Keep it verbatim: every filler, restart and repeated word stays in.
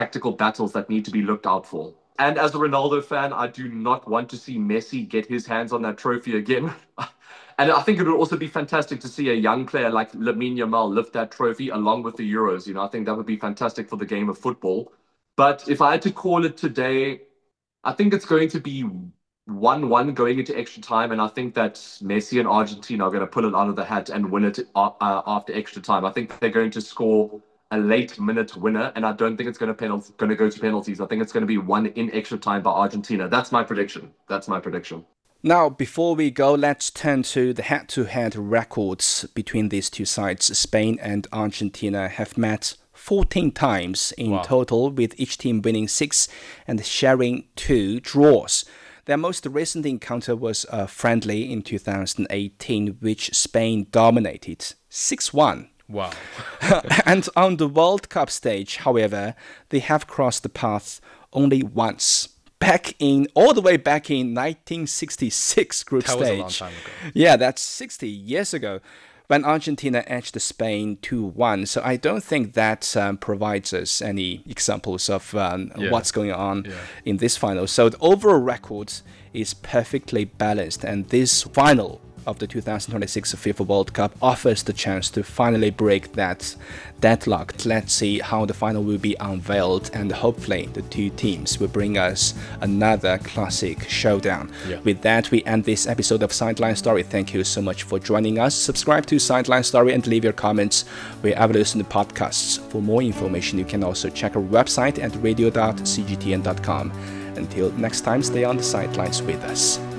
tactical battles that need to be looked out for. And as a Ronaldo fan, I do not want to see Messi get his hands on that trophy again. And I think it would also be fantastic to see a young player like Lamine Yamal lift that trophy along with the Euros. You know, I think that would be fantastic for the game of football. But if I had to call it today, I think it's going to be one one going into extra time. And I think that Messi and Argentina are going to pull it out of the hat and win it uh, uh, after extra time. I think they're going to score a late minute winner, and I don't think it's going to penalty, going to go to penalties. I think it's going to be one in extra time by Argentina. That's my prediction. That's my prediction. Now, before we go, let's turn to the head-to-head records between these two sides. Spain and Argentina have met fourteen times in wow. total, with each team winning six and sharing two draws. Their most recent encounter was a friendly in two thousand eighteen, which Spain dominated six one. Wow. And on the World Cup stage, however, they have crossed the path only once. Back in, all the way back in nineteen sixty-six group that stage. That was a long time ago. Yeah, that's sixty years ago, when Argentina edged Spain two one. So I don't think that um, provides us any examples of um, yeah. what's going on yeah. in this final. So the overall record is perfectly balanced, and this final of the two thousand twenty-six FIFA World Cup offers the chance to finally break that deadlock. Let's see how the final will be unveiled, and hopefully the two teams will bring us another classic showdown. Yeah. With that, we end this episode of Sideline Story. Thank you so much for joining us. Subscribe to Sideline Story and leave your comments wherever you listen to podcasts. For more information, you can also check our website at radio dot c g t n dot com. Until next time, stay on the sidelines with us.